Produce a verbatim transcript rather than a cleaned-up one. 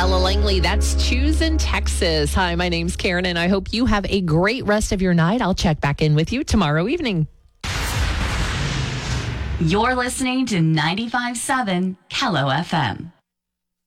Ella Langley. That's Choose in Texas. Hi, my name's Karen, and I hope you have a great rest of your night. I'll check back in with you tomorrow evening. You're listening to ninety-five point seven Kello F M.